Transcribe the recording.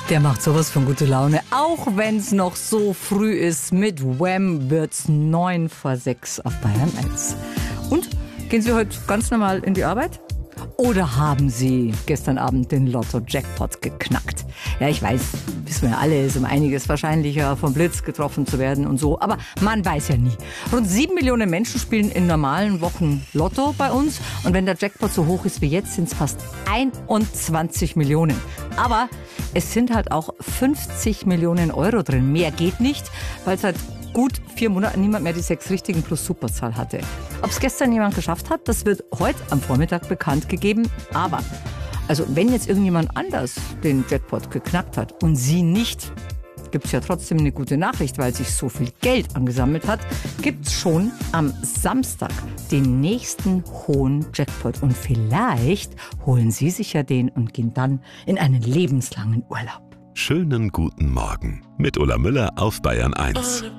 Der macht sowas von gute Laune, auch wenn es noch so früh ist. Mit Wham wird's 6:09 auf Bayern 1. Und, gehen Sie heute ganz normal in die Arbeit? Oder haben Sie gestern Abend den Lotto-Jackpot geknackt? Ja, ich weiß, wissen wir ja alle, ist um einiges wahrscheinlicher, vom Blitz getroffen zu werden und so. Aber man weiß ja nie. Rund 7 Millionen Menschen spielen in normalen Wochen Lotto bei uns. Und wenn der Jackpot so hoch ist wie jetzt, sind es fast 21 Millionen. Aber es sind halt auch 50 Millionen Euro drin. Mehr geht nicht, weil es halt gut 4 Monaten niemand mehr die 6 richtigen plus Superzahl hatte. Ob es gestern jemand geschafft hat, das wird heute am Vormittag bekannt gegeben. Aber, also wenn jetzt irgendjemand anders den Jackpot geknackt hat und Sie nicht, gibt es ja trotzdem eine gute Nachricht, weil sich so viel Geld angesammelt hat, gibt es schon am Samstag den nächsten hohen Jackpot. Und vielleicht holen Sie sich ja den und gehen dann in einen lebenslangen Urlaub. Schönen guten Morgen mit Ulla Müller auf Bayern 1.